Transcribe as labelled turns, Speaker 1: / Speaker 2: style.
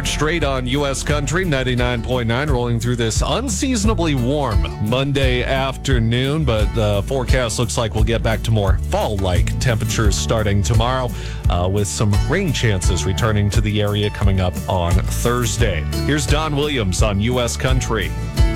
Speaker 1: straight on U.S. Country 99.9, rolling through this unseasonably warm Monday afternoon, but the forecast looks like we'll get back to more fall-like temperatures starting tomorrow, with some rain chances returning to the area coming up on Thursday. Here's Don Williams on U.S. Country.